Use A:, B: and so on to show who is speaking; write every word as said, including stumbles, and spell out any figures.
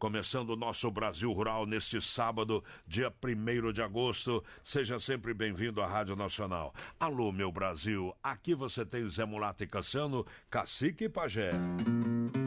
A: começando o nosso Brasil Rural neste sábado, dia primeiro de agosto. Seja sempre bem-vindo à Rádio Nacional. Alô, meu Brasil, aqui você tem Zé Mulato e Cassiano, Cacique e Pajé.